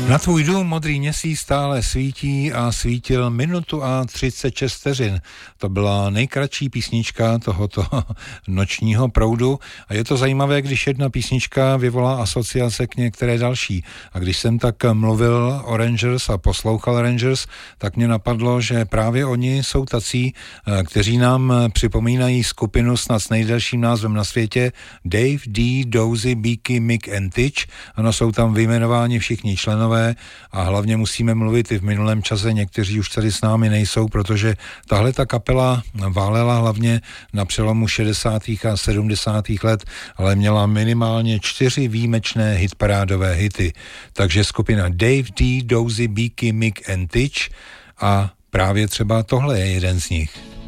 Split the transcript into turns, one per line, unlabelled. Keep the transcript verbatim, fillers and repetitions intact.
Na tvůj dům modrý měsíc stále svítí a svítil minutu a třicet šest vteřin. To byla nejkratší písnička tohoto nočního proudu a je to zajímavé, když jedna písnička vyvolá asociace k některé další. A když jsem tak mluvil o Rangers a poslouchal Rangers, tak mě napadlo, že právě oni jsou tací, kteří nám připomínají skupinu snad s nejdelším názvem na světě Dave, Dee, Dozy, Beaky, Mick and Tich. Ano, jsou tam vyjmenováni všichni členové a hlavně musíme mluvit i v minulém čase, někteří už tady s námi nejsou, protože tahle ta kapela válela hlavně na přelomu šedesátých a sedmdesátých let, ale měla minimálně čtyři výjimečné hitparádové hity. Takže skupina Dave, Dee, Dozy, Beaky, Mick and Tich a právě třeba tohle je jeden z nich.